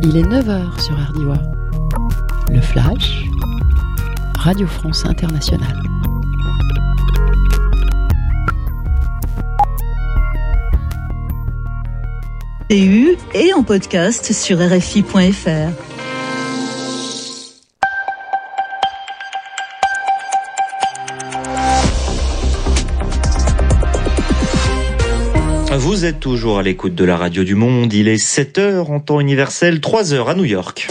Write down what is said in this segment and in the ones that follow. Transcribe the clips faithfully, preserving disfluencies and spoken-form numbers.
Il est neuf heures sur R D I W A. Le Flash, Radio France Internationale. T U et en podcast sur R F I point F R. Vous êtes toujours à l'écoute de la radio du monde. Il est sept heures en temps universel, trois heures à New York.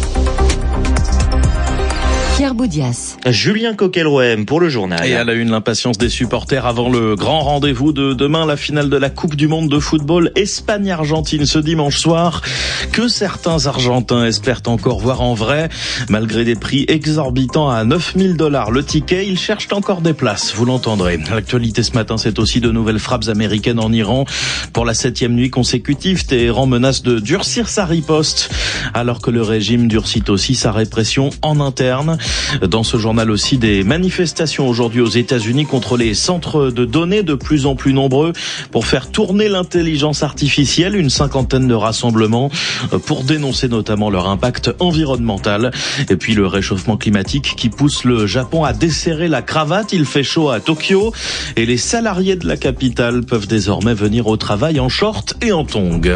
Pierre Boudias. Julien Coquelrouem pour le journal. Et à la une, l'impatience des supporters avant le grand rendez-vous de demain, la finale de la Coupe du Monde de football Espagne-Argentine ce dimanche soir, que certains Argentins espèrent encore voir en vrai. Malgré des prix exorbitants à neuf mille dollars le ticket, ils cherchent encore des places, vous l'entendrez. L'actualité ce matin, c'est aussi de nouvelles frappes américaines en Iran. Pour la septième nuit consécutive, Téhéran menace de durcir sa riposte, alors que le régime durcit aussi sa répression en interne. Dans ce journal aussi, des manifestations aujourd'hui aux États-Unis contre les centres de données de plus en plus nombreux pour faire tourner l'intelligence artificielle. Une cinquantaine de rassemblements pour dénoncer notamment leur impact environnemental. Et puis le réchauffement climatique qui pousse le Japon à desserrer la cravate. Il fait chaud à Tokyo et les salariés de la capitale peuvent désormais venir au travail en short et en tongs.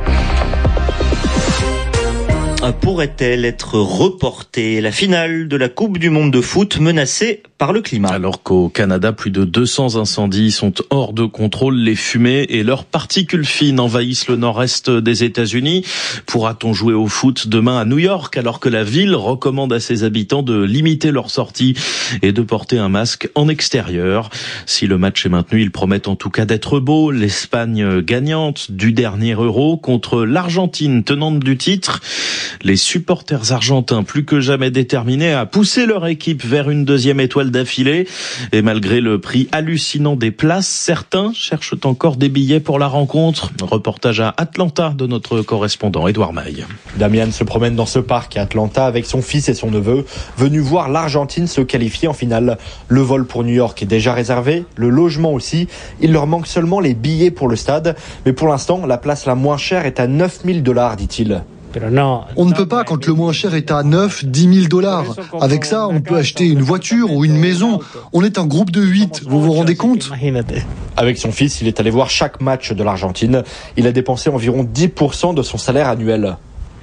Pourrait-elle être reportée, la finale de la Coupe du Monde de foot menacée par le climat? Alors qu'au Canada, plus de deux cents incendies sont hors de contrôle. Les fumées et leurs particules fines envahissent le nord-est des États-Unis. Pourra-t-on jouer au foot demain à New York alors que la ville recommande à ses habitants de limiter leurs sorties et de porter un masque en extérieur? Si le match est maintenu, il promet en tout cas d'être beau. L'Espagne gagnante du dernier Euro contre l'Argentine tenante du titre. Les supporters argentins plus que jamais déterminés à pousser leur équipe vers une deuxième étoile d'affilée. Et malgré le prix hallucinant des places, certains cherchent encore des billets pour la rencontre. Reportage à Atlanta de notre correspondant Edouard Maille. Damian se promène dans ce parc à Atlanta avec son fils et son neveu, venus voir l'Argentine se qualifier en finale. Le vol pour New York est déjà réservé, le logement aussi. Il leur manque seulement les billets pour le stade. Mais pour l'instant, la place la moins chère est à neuf mille dollars, dit-il. On ne peut pas quand le moins cher est à neuf, dix mille dollars. Avec ça, on peut acheter une voiture ou une maison. On est un groupe de huit, vous vous rendez compte ? Avec son fils, il est allé voir chaque match de l'Argentine. Il a dépensé environ dix pour cent de son salaire annuel.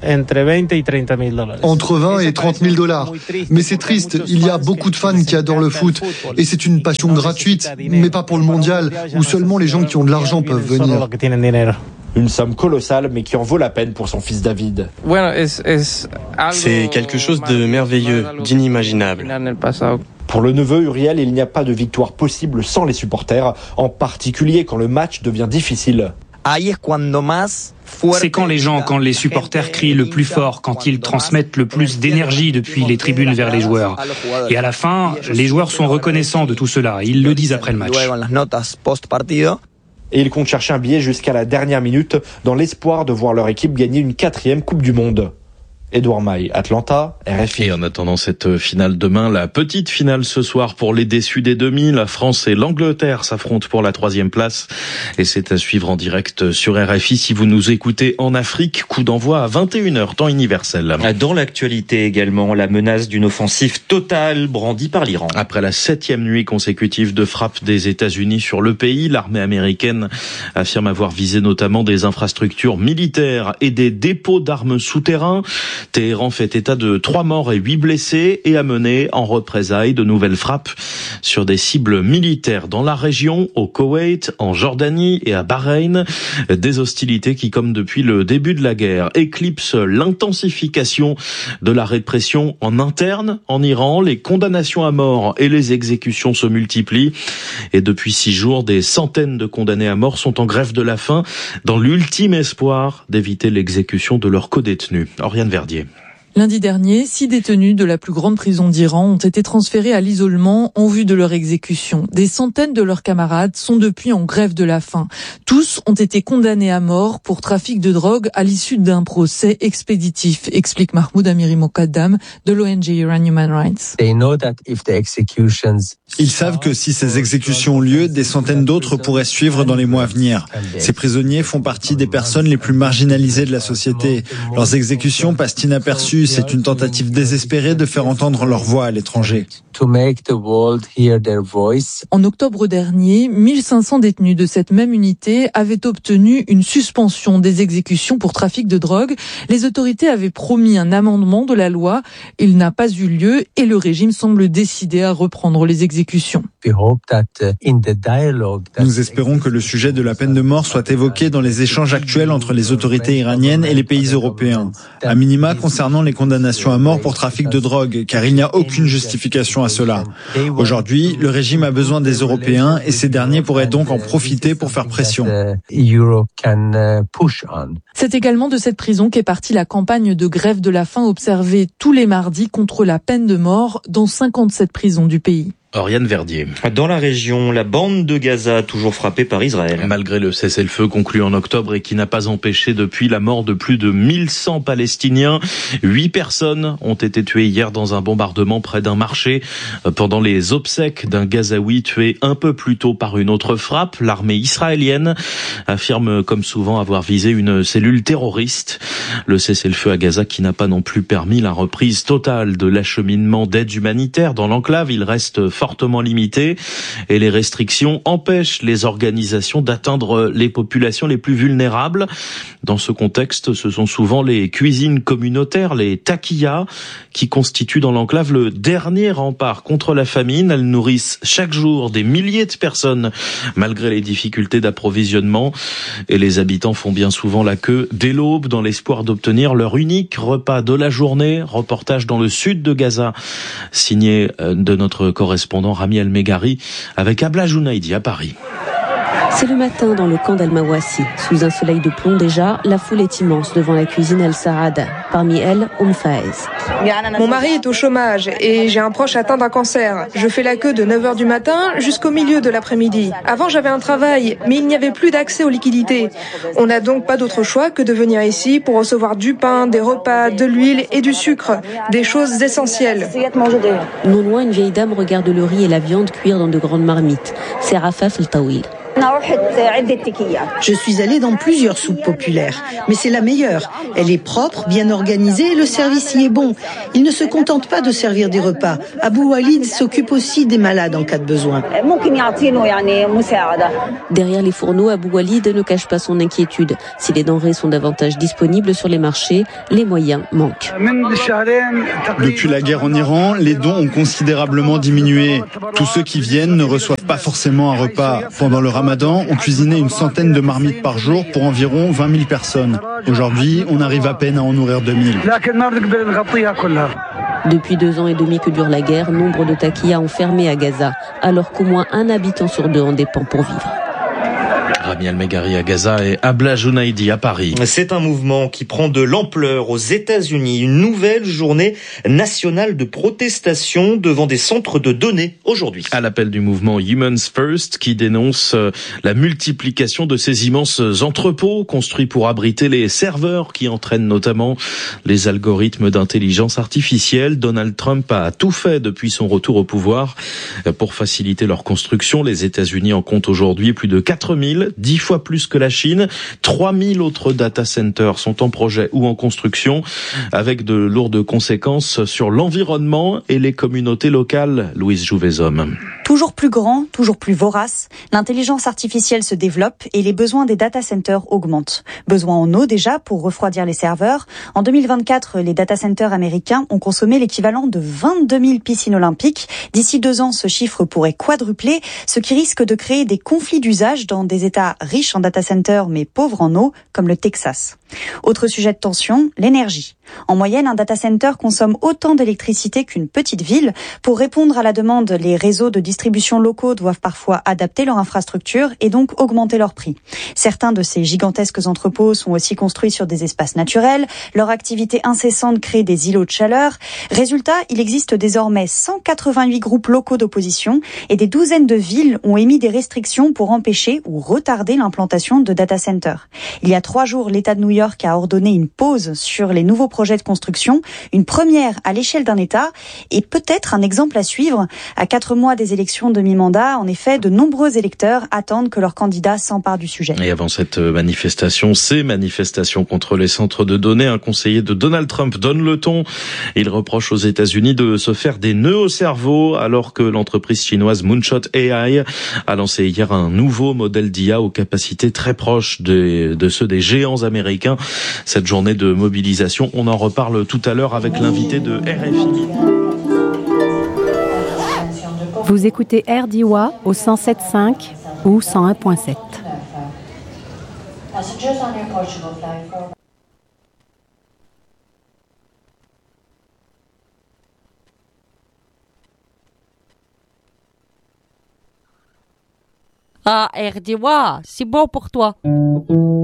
Entre vingt et trente mille dollars. Mais c'est triste, il y a beaucoup de fans qui adorent le foot. Et c'est une passion gratuite, mais pas pour le mondial, où seulement les gens qui ont de l'argent peuvent venir. Une somme colossale, mais qui en vaut la peine pour son fils David. C'est quelque chose de merveilleux, d'inimaginable. Pour le neveu Uriel, il n'y a pas de victoire possible sans les supporters, en particulier quand le match devient difficile. C'est quand les gens, quand les supporters crient le plus fort, quand ils transmettent le plus d'énergie depuis les tribunes vers les joueurs. Et à la fin, les joueurs sont reconnaissants de tout cela. Ils le disent après le match. Et ils comptent chercher un billet jusqu'à la dernière minute dans l'espoir de voir leur équipe gagner une quatrième Coupe du Monde. Edouard Maille, Atlanta, R F I. Et en attendant cette finale demain, la petite finale ce soir pour les déçus des demi. La France et l'Angleterre s'affrontent pour la troisième place. Et c'est à suivre en direct sur R F I si vous nous écoutez en Afrique. Coup d'envoi à vingt et une heures, temps universel. Dans l'actualité également, la menace d'une offensive totale brandie par l'Iran. Après la septième nuit consécutive de frappe des États-Unis sur le pays, l'armée américaine affirme avoir visé notamment des infrastructures militaires et des dépôts d'armes souterrains. Téhéran fait état de trois morts et huit blessés et a mené en représailles de nouvelles frappes sur des cibles militaires dans la région, au Koweït, en Jordanie et à Bahreïn. Des hostilités qui, comme depuis le début de la guerre, éclipsent l'intensification de la répression en interne en Iran. Les condamnations à mort et les exécutions se multiplient. Et depuis six jours, des centaines de condamnés à mort sont en grève de la faim dans l'ultime espoir d'éviter l'exécution de leurs codétenus. Oriane Verdier. Lundi dernier, six détenus de la plus grande prison d'Iran ont été transférés à l'isolement en vue de leur exécution. Des centaines de leurs camarades sont depuis en grève de la faim. Tous ont été condamnés à mort pour trafic de drogue à l'issue d'un procès expéditif, explique Mahmoud Amiri Mokaddam de l'O N G Iran Human Rights. Ils savent que si ces exécutions ont lieu, des centaines d'autres pourraient suivre dans les mois à venir. Ces prisonniers font partie des personnes les plus marginalisées de la société. Leurs exécutions passent inaperçues. C'est une tentative désespérée de faire entendre leur voix à l'étranger. En octobre dernier, mille cinq cents détenus de cette même unité avaient obtenu une suspension des exécutions pour trafic de drogue. Les autorités avaient promis un amendement de la loi. Il n'a pas eu lieu et le régime semble décidé à reprendre les exécutions. Nous espérons que le sujet de la peine de mort soit évoqué dans les échanges actuels entre les autorités iraniennes et les pays européens. À minima concernant les condamnations à mort pour trafic de drogue, car il n'y a aucune justification à cela. Aujourd'hui, le régime a besoin des Européens et ces derniers pourraient donc en profiter pour faire pression. C'est également de cette prison qu'est partie la campagne de grève de la faim observée tous les mardis contre la peine de mort dans cinquante-sept prisons du pays. Oriane Verdier. Dans la région, la bande de Gaza, toujours frappée par Israël. Malgré le cessez-le-feu conclu en octobre et qui n'a pas empêché depuis la mort de plus de mille cent Palestiniens, huit personnes ont été tuées hier dans un bombardement près d'un marché pendant les obsèques d'un Gazaoui tué un peu plus tôt par une autre frappe. L'armée israélienne affirme comme souvent avoir visé une cellule terroriste. Le cessez-le-feu à Gaza qui n'a pas non plus permis la reprise totale de l'acheminement d'aide humanitaire dans l'enclave. Il reste fortement limité et les restrictions empêchent les organisations d'atteindre les populations les plus vulnérables. Dans ce contexte, ce sont souvent les cuisines communautaires, les taquillas, qui constituent dans l'enclave le dernier rempart contre la famine. Elles nourrissent chaque jour des milliers de personnes malgré les difficultés d'approvisionnement et les habitants font bien souvent la queue dès l'aube dans l'espoir d'obtenir leur unique repas de la journée. Reportage dans le sud de Gaza, signé de notre correspondant Rami El-Megari avec Abla Jounaidi à Paris. C'est le matin dans le camp d'Al-Mawassi. Sous un soleil de plomb déjà, la foule est immense devant la cuisine Al-Saad. Parmi elles, Oum Faez. Mon mari est au chômage et j'ai un proche atteint d'un cancer. Je fais la queue de neuf heures du matin jusqu'au milieu de l'après-midi. Avant, j'avais un travail, mais il n'y avait plus d'accès aux liquidités. On n'a donc pas d'autre choix que de venir ici pour recevoir du pain, des repas, de l'huile et du sucre. Des choses essentielles. Non loin, une vieille dame regarde le riz et la viande cuire dans de grandes marmites. C'est Rafaf El-Tawil. Je suis allée dans plusieurs soupes populaires, mais c'est la meilleure. Elle est propre, bien organisée et le service y est bon. Ils ne se contentent pas de servir des repas. Abou Walid s'occupe aussi des malades en cas de besoin. Derrière les fourneaux, Abou Walid ne cache pas son inquiétude. Si les denrées sont davantage disponibles sur les marchés, les moyens manquent. Depuis la guerre en Iran, les dons ont considérablement diminué. Tous ceux qui viennent ne reçoivent pas forcément un repas. Pendant le Ramadan, on cuisinait une centaine de marmites par jour pour environ vingt mille personnes. Aujourd'hui, on arrive à peine à en nourrir deux mille. Depuis deux ans et demi que dure la guerre, nombre de taquillas ont fermé à Gaza, alors qu'au moins un habitant sur deux en dépend pour vivre. Rami El-Megari à Gaza et Abla Jounaidi à Paris. C'est un mouvement qui prend de l'ampleur aux États-Unis. Une nouvelle journée nationale de protestation devant des centres de données aujourd'hui. À l'appel du mouvement Humans First qui dénonce la multiplication de ces immenses entrepôts construits pour abriter les serveurs qui entraînent notamment les algorithmes d'intelligence artificielle. Donald Trump a tout fait depuis son retour au pouvoir pour faciliter leur construction. Les États-Unis en comptent aujourd'hui plus de quatre mille, dix fois plus que la Chine. trois mille autres data centers sont en projet ou en construction avec de lourdes conséquences sur l'environnement et les communautés locales. Louise Jouvezhomme. Toujours plus grand, toujours plus vorace, l'intelligence artificielle se développe et les besoins des data centers augmentent. Besoin en eau déjà pour refroidir les serveurs. En deux mille vingt-quatre, les data centers américains ont consommé l'équivalent de vingt-deux mille piscines olympiques. D'ici deux ans, ce chiffre pourrait quadrupler, ce qui risque de créer des conflits d'usage dans des États riches en data centers mais pauvres en eau, comme le Texas. Autre sujet de tension, l'énergie. En moyenne, un data center consomme autant d'électricité qu'une petite ville. Pour répondre à la demande, les réseaux de distribution distribution locaux doivent parfois adapter leur infrastructure et donc augmenter leurs prix. Certains de ces gigantesques entrepôts sont aussi construits sur des espaces naturels. Leur activité incessante crée des îlots de chaleur. Résultat, il existe désormais cent quatre-vingt-huit groupes locaux d'opposition et des douzaines de villes ont émis des restrictions pour empêcher ou retarder l'implantation de data centers. Il y a trois jours, l'État de New York a ordonné une pause sur les nouveaux projets de construction, une première à l'échelle d'un État et peut-être un exemple à suivre. À quatre mois des élections de mi-mandat, en effet, de nombreux électeurs attendent que leur candidat s'empare du sujet. Et avant cette manifestation, ces manifestations contre les centres de données, un conseiller de Donald Trump donne le ton. Il reproche aux États-Unis de se faire des nœuds au cerveau alors que l'entreprise chinoise Moonshot A I a lancé hier un nouveau modèle d'I A aux capacités très proches de, de ceux des géants américains. Cette journée de mobilisation, on en reparle tout à l'heure avec l'invité de R F I. Vous écoutez R D I W A au cent sept virgule cinq ou cent un virgule sept. Ah, R D I W A, c'est bon pour toi.